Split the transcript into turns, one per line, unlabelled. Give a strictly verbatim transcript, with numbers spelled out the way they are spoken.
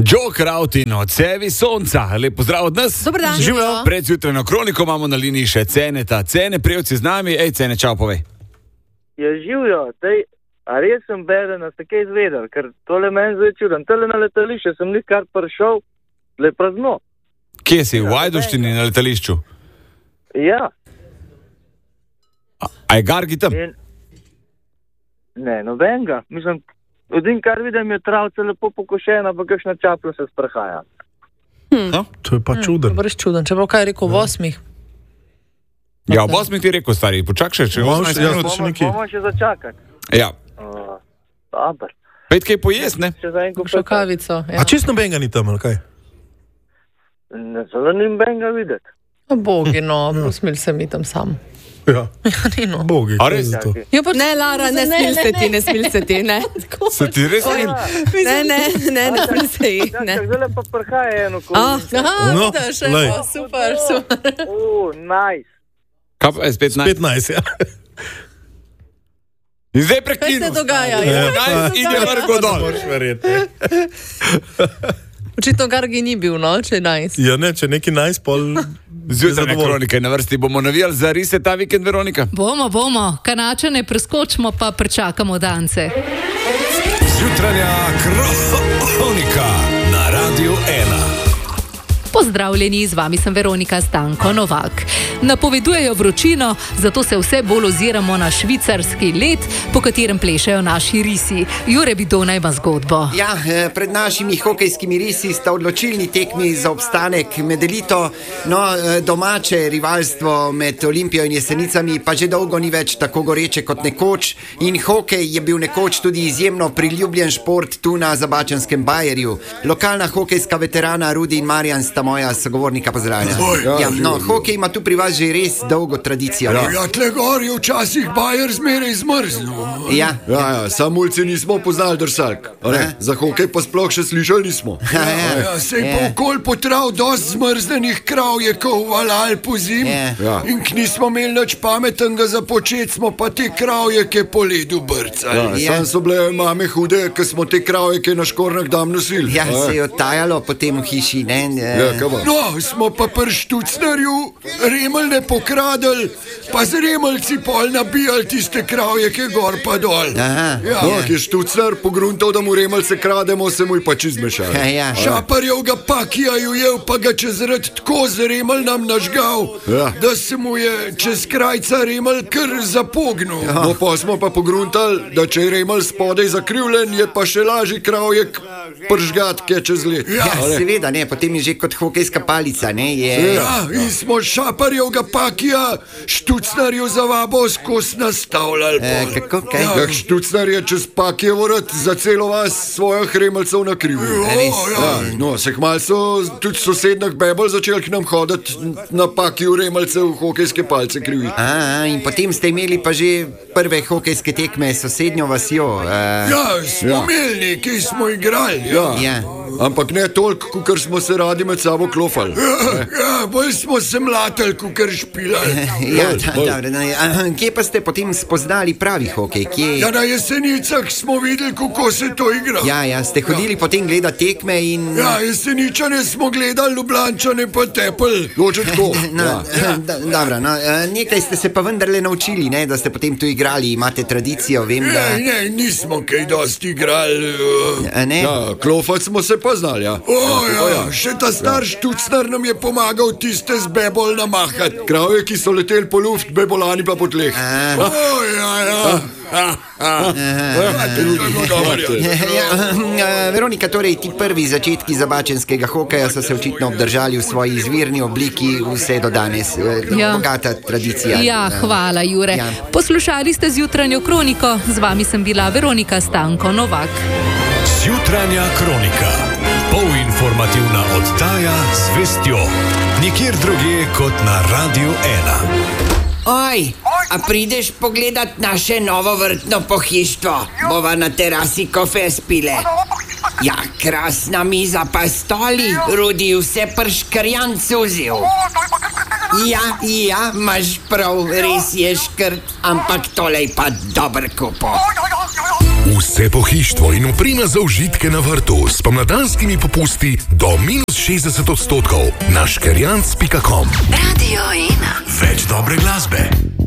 Joe Krautin od Sevi Sonca. Lep pozdrav od nas.
Dobar dan.
Živijo. Pred jutranjo kroniko imamo na liniji še Ceneta. Cene, prijevci z nami. Ej, Cene, čau, povej.
Ja, živijo. Dej, a res sem beden, da ste kaj izvedel, ker tole meni zdaj čudem. Tole na letališče sem lik kar prišel, le prazno.
Kje si? V Ajdovštini na letališču?
Ja.
A, a je Gargi tam?
In... Ne, nobenega. Mislim, odin kar vidim je travce lepo pokošena, pa kakšna čapla se sprehaja.
Hmm.
No?
To je pa
Hmm,
čuden.
to je res čuden. Če bo kaj rekel v osmih.
Ja, v osmih ti rekel, stari, počakaj še, če
Bomo
osemnajst
še- ja,
minut.
še
Bomo,
nekaj.
bomo še začakati.
Ja.
Uh, Dobar.
Pet kaj pojest, ne?
Še za en kup.
Še kavico. Ja.
A čist nobenega ni tam, ali kaj?
Ne zelo nim benga videti.
O, bogi, no, prosmil se mi tam sam.
Ja,
Ja, ni no.
bogi.
A res?
kaj je to?
Ja, pa...
Ne, Lara, ne smil se ti, ne smil se ti, ne.
Se ti res ne?
Ne, ne, ne, ne smil se ji,
Ja,
ne.
čak, zdaj pa prhaja eno kup.
Ah,
Aha,
No,
vidiš,
lej.
evo, super, super.
Uh, nice.
Kaj pa je spet naj?
petnajst, ja.
In zdaj
Kaj
prekinu.
se dogaja?
Ja,
Ja,
pa-
Naj in je vrgo dol.
Moraš verjeti.
Očitno Gargi ni bil, no, če najs.
Ja, ne, če neki najs pol...
Zjutraj
zadovolj.
kronike na vrsti. Bomo navijali za rise ta vikend, Veronika?
Bomo, bomo, Kanačane preskočimo, pa prečakamo dance.
Jutranja kronika na Radiu ena.
Pozdravljeni, z vami sem Veronika Stanko Novak. Napovedujejo vročino, zato se vse bolj oziramo na švicarski led, po katerem plešejo naši risi. Jure Bidona ima zgodbo.
Ja, eh, pred našimi hokejskimi risi sta odločilni tekmi za obstanek med elito. No, eh, domače rivalstvo med Olimpijo in Jesenicami pa že dolgo ni več tako goreče kot nekoč. In hokej je bil nekoč tudi izjemno priljubljen šport tu na zabačanskem Bajerju. Lokalna hokejska veterana Rudi in Marjan sta moja sogovornika, pozdravljena. Ja, no, hokej ima tu pri vas že res dolgo tradicijo. ne?
Ja, tle gor je včasih Bajer zmeraj zmrznil.
Ja.
Ja, ja, samulci nismo poznali drsalk. a ne? Za hokej pa sploh še slišali nismo.
Ja, ja.
Ja, sej
Ja.
pa okol potrav dost zmrznenih krav je koval po zim.
Ja.
Ja. In k nismo imeli nič pametnega za počet, smo pa te kravjeke po ledu brcali.
Ja.
Sam so bile mame hude, ker smo te kravjeke na škornjak dam nosili.
Ja,
a ne?
se je odtajalo potem v hiši, ne?
Ja, kaj pa? No, smo pa pri Štucnerju remeljne pokradili, pa z remeljci pol nabijali tiste kravjeke gor pa dol.
Aha,
Ja, no, ki je Štucner pogruntal, da mu remeljce krademo, se mu je pač izmešal.
Ja, ja.
Šaparjev ga pakija je ujel, pa ga čez rad tako z remelj nam nažgal,
Ja.
da se mu je čez krajca remelj kar zapognil. No, pa smo pa pogruntali, da če je remelj spodaj zakrivljen, je pa še lažji kravjek pržgat, ki je čez let.
Ja,
a ne?
seveda, ne, potem je že kot hokejska palica, ne, je...
Ja, in smo šaparjevga pakija Štucnarju za vabo skozi nastavljali.
E,
pol.
kako, kaj?
Ja, Štucnar je čez pakijevo rad za celo vas svojih hremeljcev nakrivil.
res?
Ja, no, se kmalu so tudi sosednjih bebel začeli k nam hoditi na pakiju remeljcev hokejske palce kriviti.
A, a, in potem ste imeli pa že prve hokejske tekme s sosednjo vasjo. Uh,
Ja, smo imeli, ki smo igrali. Ja.
ja.
Ampak ne toliko, kot smo se radi med sabo klofali. Ja, ja, bolj smo se mlatili, kot špilali.
Ja, da, dobro, no, a, kje pa ste potem spoznali pravi hokej? Kje?
Ja, na Jesenicah smo videli, kako se to igra.
Ja, ja, ste hodili potem gledati tekme in...
Ja, Jeseničane smo gledali, Ljubljančane pa tepel. Loče tako.
No,
Ja.
da, dobro, no, eh, nekaj ste se pa vendarle naučili, ne, da ste potem tu igrali, imate tradicijo, vem, da...
Ne, ne, nismo kaj dosti igrali. uh.
A ne?
Ja, klofati smo se pa znali, ja. O, ja, še ta star Štucnar nam je pomagal tiste z bebol namahati. Kravje, ki so leteli po luft, bebolani pa po tleh.
A.
O, ja, ja. Ha, ha. Ja, drugo dobro.
Ja, eh, Veronika, torej ti prvi začetki zabačenskega hokeja so se očitno obdržali v svoji izvirni obliki vse do danes. Eh,
Ja.
Bogata tradicija.
Ja,
Eh,
hvala, Jure.
Ja.
Poslušali ste zjutranjo kroniko, z vami sem bila Veronika Stanko Novak.
Jutranja kronika. Polinformativna oddaja z vestjo. Nikjer drugje kot na Radiu ena.
Oj, a prideš pogledat naše novo vrtno pohištvo? Bova na terasi kofe spile. Ja, krasna miza pa stoli, Rudi vse prškrjan cuzil. Ja, ja, imaš prav, res je škrt, ampak tolej pa dober kupo.
Vse pohištvo in oprema za užitke na vrtu s pomladanskimi popusti do minus šestdeset odstotkov na škerjanc pika com.
Radio ena. Več dobre glasbe.